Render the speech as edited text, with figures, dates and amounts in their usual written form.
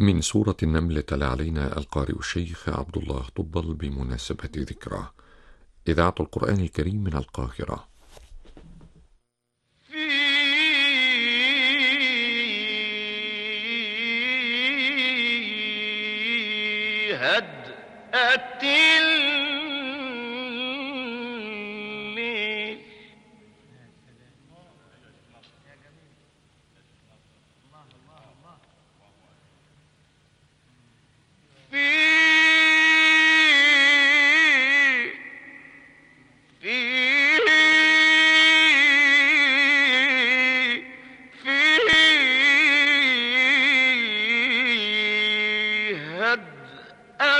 من سورة النمل تلا علينا القارئ الشيخ عبد الله طبل بمناسبة ذكراه. إذاعة القرآن الكريم من القاهرة. في هدأة